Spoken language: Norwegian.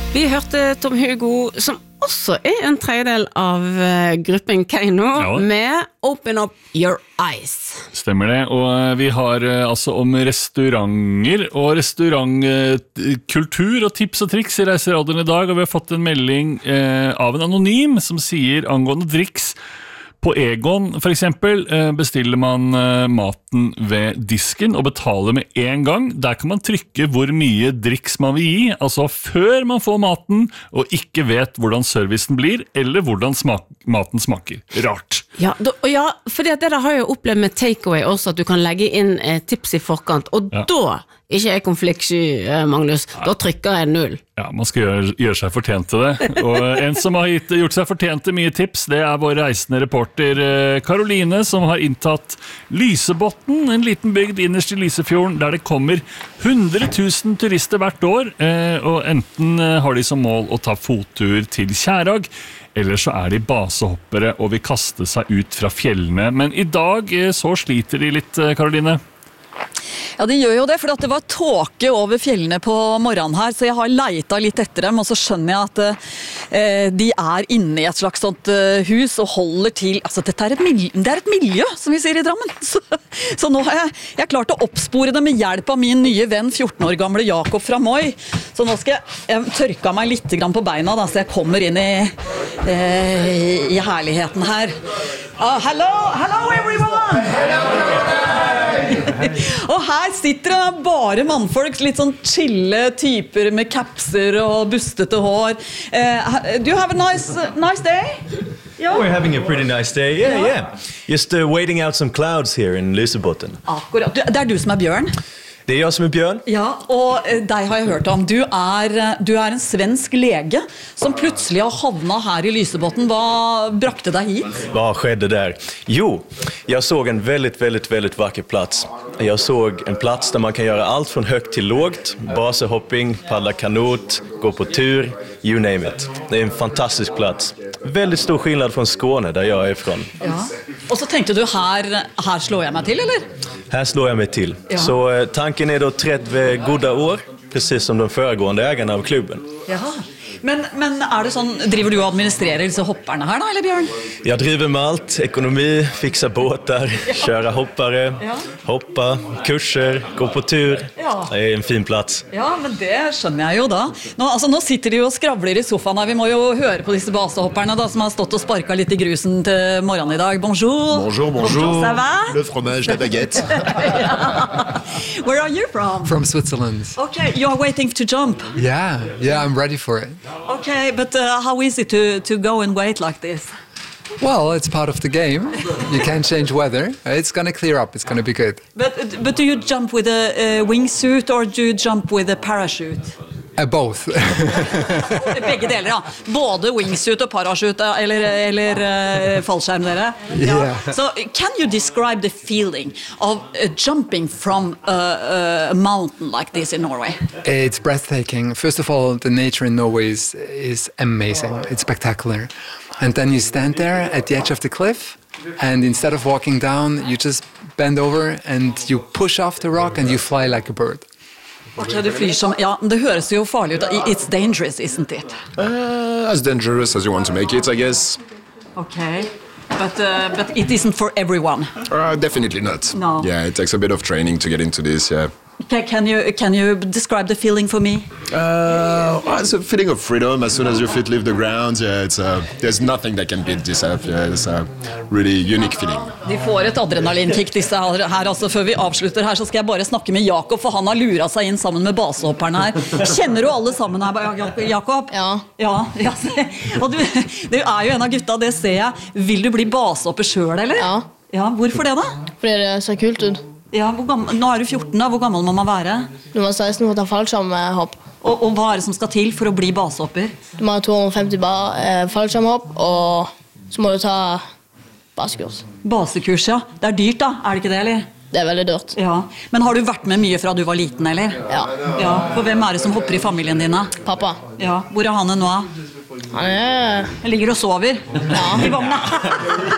Vi hørte Tom Hugo, som også en tredjedel av gruppen Keiino, med Open Up Your Eyes. Stemmer det, og vi har altså om restauranter og restaurantkultur og tips og triks I Reiseradioen I dag, og vi har fått en melding av en anonym som sier angående driks. På Egon, for eksempel, bestiller man maten ved disken og betaler med en gang. Der kan man trykke hvor mye driks man vil gi, altså før man får maten, og ikke vet hvordan servicen blir, eller hvordan maten smaker. Rart. Ja, for det der har jeg jo opplevd med takeaway også, at du kan legge inn tips I forkant, og da ikke konfliktsky, Magnus, da trykker jeg 0. Ja, man skal gjøre seg fortjent til det. Og en som har gjort seg fortjent til mye tips, det vår reisende reporter Karoline, som har inntatt Lysebotn, en liten bygd innerst I Lysefjorden, der det kommer 100 000 turister hvert år, og enten har de som mål å ta fottur til Kjærag, eller så de basehoppere og vil kaste seg ut fra fjellene. Men I dag så sliter de litt, Karoline. Ja, de gjør jo det, for det var tåke over fjellene på morgenen her, så jeg har leitet litt etter dem, og så skjønner jeg at de inne I et slags sånt hus og holder til, altså dette det et miljø, som vi sier I Drammen. Så nå har jeg klart å oppspore det med hjelp av min nye venn, 14 år gamle Jakob fra Moi. Så nå skal jeg tørke meg litt grann på beina, da, så jeg kommer inn I herligheten her. Hello everyone! Og her sitter det bare mannfolk, litt sånn chille typer med kapser og bustete hår. Do you have a nice day? Yeah. We're having a pretty nice day, yeah. Just waiting out some clouds here in Lysebotn. Akkurat, det du som Bjørn? Det jag som Bjørn. Ja, og deg har jeg hørt om. Du en svensk lege som plutselig har havnet her I Lysebotn. Vad brakte deg hit? Vad skedde där? Jo, jag såg en väldigt vacker plats. Jag såg en plats där man kan göra allt från högt till lågt. Basehopping, paddla kanot, gå på tur, you name it. Det en fantastisk plats. Väldigt stor skillnad från Skåne där jag ifrån. Ja. Och så tänkte du här slår jag mig till, eller? Här slår jag mig till. Ja. Så tanken då trätt vid goda år, precis som de föregående ägarna av klubben. Jaha. Men det sånn, driver du og administrerer disse hopperne her da, eller Bjørn? Jeg driver med alt, ekonomi, fikser båter, kjøre hoppere, hoppa, kurser, gå på tur. Det en fin plats. Ja, men det skjønner jeg jo da. Nå sitter de og skravler I sofaen her. Vi må jo høre på disse basehopperne da, som har stått og sparket litt I grusen til morgenen I dag. Bonjour. Bonjour. Ça va? Le fromage, la baguette. Where are you from? From Switzerland. Okay, you are waiting to jump. Yeah, I'm ready for it. Okay, but how is it to go and wait like this? Well, it's part of the game. You can't change weather. It's going to clear up. It's going to be good. But do you jump with a wingsuit or do you jump with a parachute? Both. Begge deler, ja. Både wingsuit og parachute, eller fallskjerm dere. Yeah. So, can you describe the feeling of jumping from a mountain like this in Norway? It's breathtaking. First of all, the nature in Norway is amazing. It's spectacular. And then you stand there at the edge of the cliff, and instead of walking down, you just bend over and you push off the rock and you fly like a bird. Okay, du flyr som, ja, det høres jo farlig ut. It's dangerous, isn't it? As dangerous as you want to make it, I guess. Okay, but it isn't for everyone. Definitely not. No. Yeah, it takes a bit of training to get into this, yeah. Can you describe the feeling for me? It's a feeling of freedom as soon as your feet leave the ground. Yeah, there's nothing that can beat this up. Yeah, it's a really unique feeling. De får et adrenalinkick disse her, altså før vi avslutter her, så skal jeg bare snakke med Jakob, for han har luret seg inn sammen med basehopperne her. Kjenner du alle sammen her, Jakob? Ja. Ja, og du jo en av gutta, det ser jeg. Vil du bli basehopper selv, eller? Ja. Ja, hvorfor det da? Fordi det ser kult ut. Ja, nå du 14 da, hvor gammel må man være? Du må 16 for å ta fallskjermhopp. Og hva det som skal til for å bli basehopper? Du må ha 250 fallskjermhopp, og så må du ta basekurs. Basekurs, ja. Det dyrt da, det ikke det, eller? Det veldig dyrt. Ja. Men har du vært med mye fra du var liten, eller? Ja. Ja. For hvem det som hopper I familien din da? Pappa. Ja. Hvor han nå? Han ligger og sover I vogna.